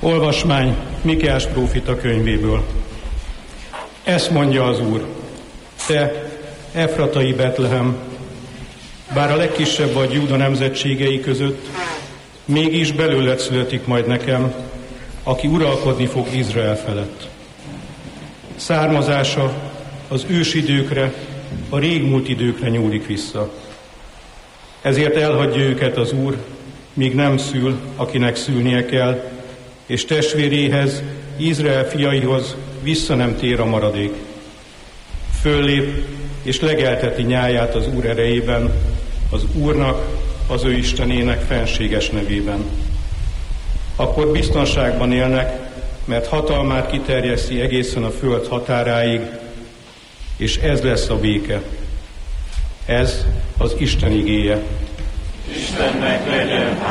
Olvasmány Mikeás prófita könyvéből. Ezt mondja az Úr: te, Efratai Betlehem, bár a legkisebb vagy Júda nemzetségei között, mégis belőled születik majd nekem, aki uralkodni fog Izrael felett. Származása az ősidőkre, a régmúlt időkre nyúlik vissza. Ezért elhagyja őket az Úr, míg nem szül, akinek szülnie kell, és testvéréhez, Izrael fiaihoz vissza nem tér a maradék. Föllép és legelteti nyáját az Úr erejében, az Úrnak, az ő Istenének fenséges nevében. Akkor biztonságban élnek, mert hatalmát kiterjeszti egészen a föld határáig, és ez lesz a béke. Ez az Isten igéje. Istennek legyen